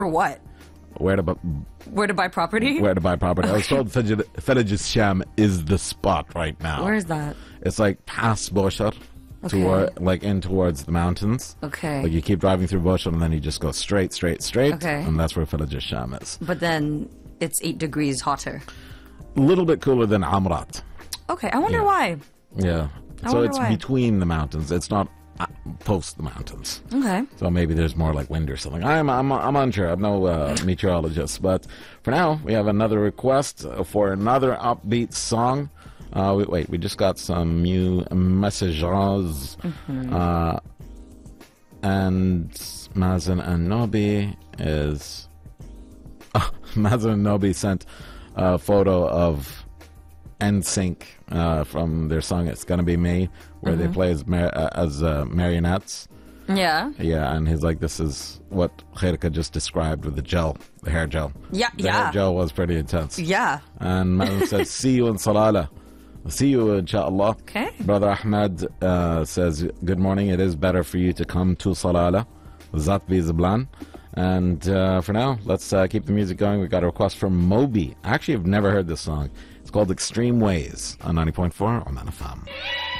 For what? Where to buy property? Where to buy property. I was told Felaj Sham is the spot right now. Where is that? It's like past Boshar, Okay. like in towards the mountains. Okay. Like you keep driving through Boshar and then you just go straight, Okay. and that's where Felaj Sham is. But then it's 8 degrees hotter. A little bit cooler than Amrat. Okay, I wonder why. Yeah. I So wonder it's why. between the mountains. It's not post the mountains. Okay. So maybe there's more like wind or something. I'm unsure. I'm no meteorologist. But for now, we have another request for another upbeat song. We just got some new messages. And Mazen and Nobi is... Mazen and Nobi sent a photo of NSYNC from their song It's Gonna Be Me, where they play as marionettes. Yeah. Yeah, and he's like, this is what Khairka just described with the hair gel. Yeah, The hair gel was pretty intense. Yeah. And Mazen says, see you in Salala. See you, inshallah. Okay. Brother Ahmed says, good morning. It is better for you to come to Salala. Zat bi Ziblan. And for now, let's keep the music going. We got a request from Moby. I actually have never heard this song. It's called Extreme Ways on 90.4 on FM.